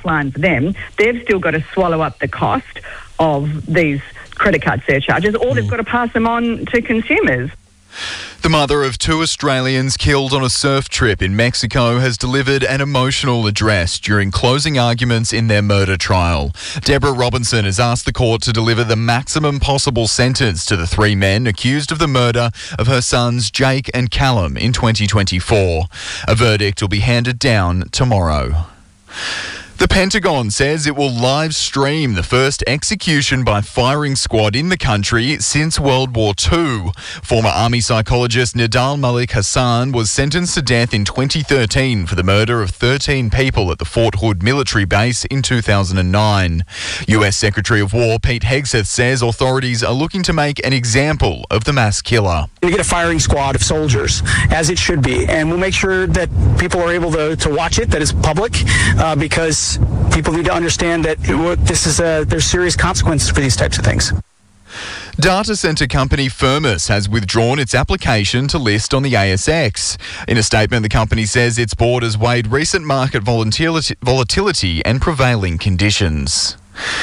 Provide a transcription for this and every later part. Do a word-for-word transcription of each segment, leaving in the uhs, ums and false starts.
lifeline for them. They've still got to swallow up the cost of these credit card surcharges, or they've got to pass them on to consumers. The mother of two Australians killed on a surf trip in Mexico has delivered an emotional address during closing arguments in their murder trial. Deborah Robinson has asked the court to deliver the maximum possible sentence to the three men accused of the murder of her sons Jake and Callum in twenty twenty-four. A verdict will be handed down tomorrow. The Pentagon says it will live stream the first execution by firing squad in the country since World War Two. Former Army psychologist Nidal Malik Hassan was sentenced to death in twenty thirteen for the murder of thirteen people at the Fort Hood military base in two thousand nine. U S Secretary of War Pete Hegseth says authorities are looking to make an example of the mass killer. We get a firing squad of soldiers, as it should be, and we'll make sure that people are able to, to watch it, that it's public, uh, because people need to understand that it, this is a, there's serious consequences for these types of things. Data centre company Firmus has withdrawn its application to list on the A S X. In a statement, the company says its board has weighed recent market volatility, volatility and prevailing conditions.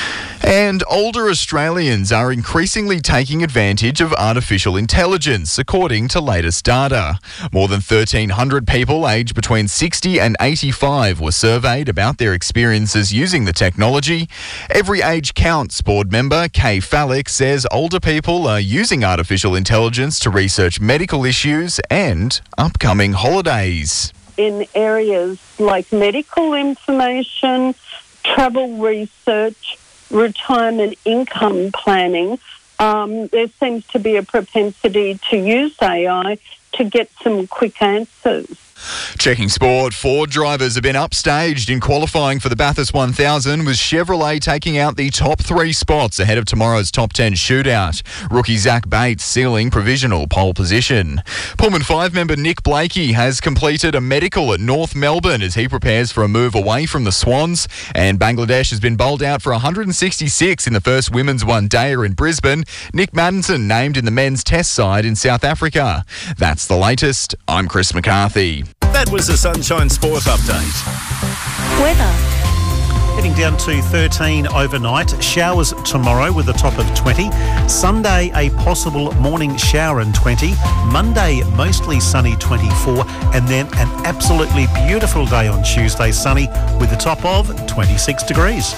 And older Australians are increasingly taking advantage of artificial intelligence, according to latest data. More than thirteen hundred people aged between sixty and eighty-five were surveyed about their experiences using the technology. Every Age Counts board member Kay Fallick says older people are using artificial intelligence to research medical issues and upcoming holidays. In areas like medical information, travel research, retirement income planning, um, there seems to be a propensity to use A I to get some quick answers. Checking sport, Ford drivers have been upstaged in qualifying for the Bathurst one thousand, with Chevrolet taking out the top three spots ahead of tomorrow's top ten shootout. Rookie Zach Bates sealing provisional pole position. Pullman five member Nick Blakey has completed a medical at North Melbourne as he prepares for a move away from the Swans, and Bangladesh has been bowled out for one hundred sixty-six in the first women's one-dayer in Brisbane. Nick Maddinson named in the men's test side in South Africa. That's the latest. I'm Chris McCarthy. That was the Sunshine Sport Update. Weather. Heading down to thirteen overnight. Showers tomorrow with a top of twenty. Sunday, a possible morning shower in twenty. Monday, mostly sunny, twenty-four. And then an absolutely beautiful day on Tuesday, sunny, with a top of twenty-six degrees.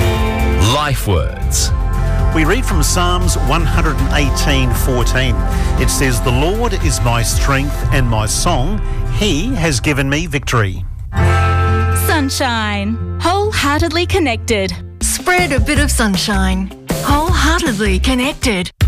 Life Words. We read from Psalms one eighteen fourteen. It says, "The Lord is my strength and my song. He has given me victory." Sunshine. Wholeheartedly connected. Spread a bit of sunshine. Wholeheartedly connected.